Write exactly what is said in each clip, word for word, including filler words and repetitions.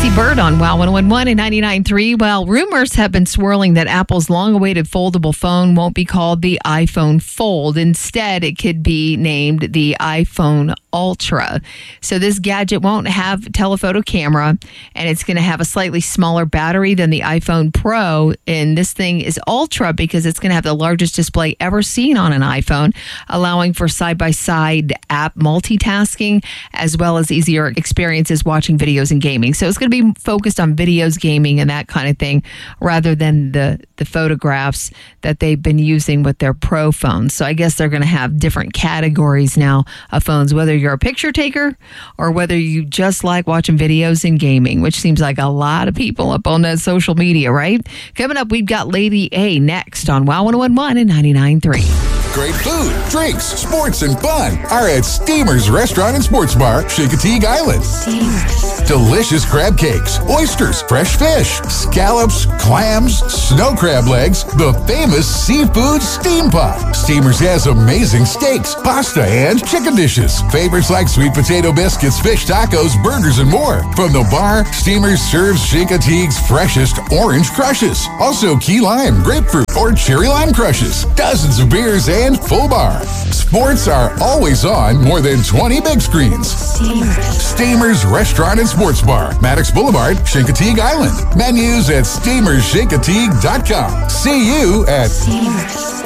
Tracy Bird on Wow one oh one one and ninety-nine point three. Well, rumors have been swirling that Apple's long-awaited foldable phone won't be called the iPhone Fold. Instead, it could be named the iPhone Ultra. So this gadget won't have a telephoto camera, and it's going to have a slightly smaller battery than the iPhone Pro. And this thing is Ultra because it's going to have the largest display ever seen on an iPhone, allowing for side-by-side app multitasking, as well as easier experiences watching videos and gaming. So it's going to be focused on videos, gaming, and that kind of thing, rather than the, the photographs that they've been using with their Pro phones. So I guess they're going to have different categories now of phones, whether you're a picture taker or whether you just like watching videos and gaming, which seems like a lot of people up on that social media, right? Coming up, we've got Lady A next on Wow one oh one one and ninety-nine point three. Great food, drinks, sports, and fun are at Steamer's Restaurant and Sports Bar, Chincoteague Island. Steamers. Delicious crab cakes, oysters, fresh fish, scallops, clams, snow crab legs, the famous seafood steam pot. Steamer's has amazing steaks, pasta, and chicken dishes. Favorites like sweet potato biscuits, fish tacos, burgers, and more. From the bar, Steamer's serves Chincoteague's freshest orange crushes. Also key lime, grapefruit, or cherry lime crushes. Dozens of beers and And full bar. Sports are always on more than twenty big screens. Steamers. Steamer's Restaurant and Sports Bar, Maddox Boulevard, Chincoteague Island. Menus at steamers chincoteague dot com. See you at Steamers.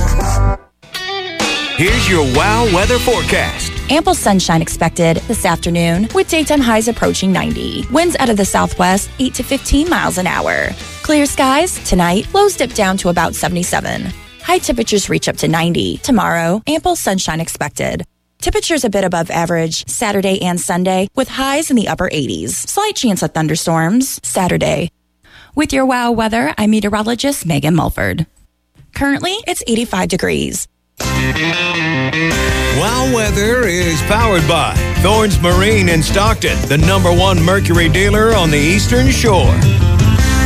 Here's your Wow weather forecast. Ample sunshine expected this afternoon with daytime highs approaching ninety. Winds out of the southwest, eight to fifteen miles an hour. Clear skies tonight, lows dip down to about seventy-seven. High temperatures reach up to ninety. Tomorrow, ample sunshine expected. Temperatures a bit above average Saturday and Sunday with highs in the upper eighties. Slight chance of thunderstorms Saturday. With your Wow weather, I'm meteorologist Megan Mulford. Currently, it's eighty-five degrees. Wow weather is powered by Thorns Marine in Stockton, the number one Mercury dealer on the Eastern Shore.